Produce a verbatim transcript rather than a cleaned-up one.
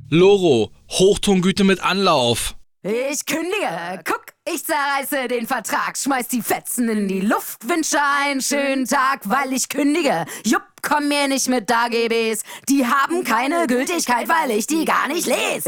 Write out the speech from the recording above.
Loro, Hochtongüte mit Anlauf. Ich kündige. Guck, ich zerreiße den Vertrag, schmeiß die Fetzen in die Luft, wünsche einen schönen Tag, weil ich kündige. Jupp, komm mir nicht mit A G Bs, die haben keine Gültigkeit, weil ich die gar nicht lese.